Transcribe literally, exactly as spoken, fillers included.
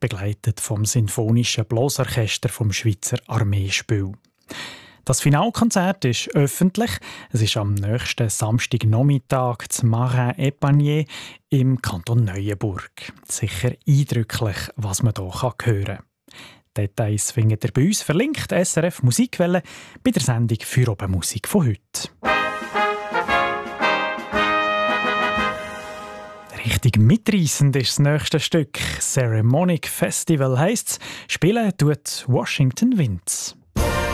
begleitet vom Sinfonischen Blosorchester vom Schweizer Armeespiel. Das Finalkonzert ist öffentlich. Es ist am nächsten Samstagnachmittag zu Marin-Epagnier im Kanton Neuenburg. Sicher eindrücklich, was man hier hören kann. Details findet ihr bei uns verlinkt, S R F Musikwelle, bei der Sendung «Für oben Musik» von heute. Richtig mitreissend ist das nächste Stück. «Ceremonic Festival» heisst es. Spielen tut Washington Winds.